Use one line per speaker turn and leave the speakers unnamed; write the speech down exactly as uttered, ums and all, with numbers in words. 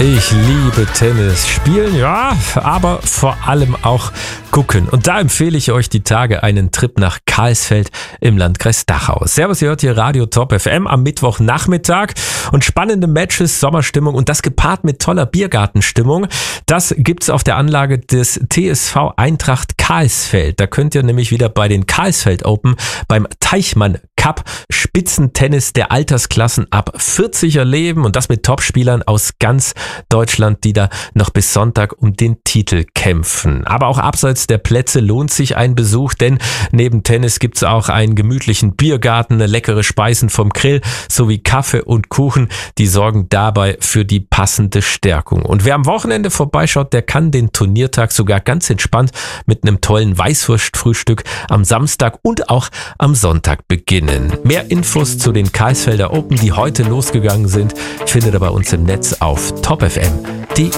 Ich liebe Tennis spielen, ja, aber vor allem auch gucken. Und da empfehle ich euch die Tage einen Trip nach Karlsfeld im Landkreis Dachau. Servus, ihr hört hier Radio Top F M am Mittwochnachmittag und spannende Matches, Sommerstimmung und das gepaart mit toller Biergartenstimmung. Das gibt's auf der Anlage des T S V Eintracht Karlsfeld. Da könnt ihr nämlich wieder bei den Karlsfeld Open beim Teichmann Cup Spitzentennis der Altersklassen ab vierzig erleben und das mit Topspielern aus ganz Deutschland, die da noch bis Sonntag um den Titel kämpfen. Aber auch abseits der Plätze lohnt sich ein Besuch, denn neben Tennis gibt's auch einen gemütlichen Biergarten, leckere Speisen vom Grill sowie Kaffee und Kuchen, die sorgen dabei für die passende Stärkung. Und wer am Wochenende vorbeischaut, der kann den Turniertag sogar ganz entspannt mit einem tollen Weißwurstfrühstück am Samstag und auch am Sonntag beginnen. Mehr Infos zu den Karlsfelder Open, die heute losgegangen sind, findet ihr bei uns im Netz auf top f m